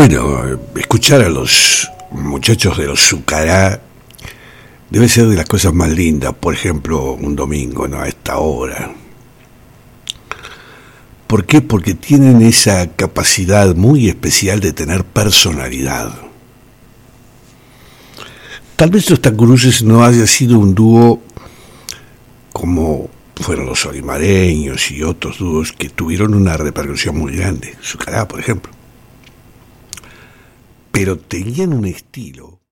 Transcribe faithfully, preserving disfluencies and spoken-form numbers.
Bueno, escuchar a los muchachos de los Zucará debe ser de las cosas más lindas. Por ejemplo, un domingo, ¿no? A esta hora. ¿Por qué? Porque tienen esa capacidad muy especial de tener personalidad. Tal vez los Tacuruces no haya sido un dúo como fueron los Olimareños y otros dúos que tuvieron una repercusión muy grande. Zucará, por ejemplo. Pero tenían un estilo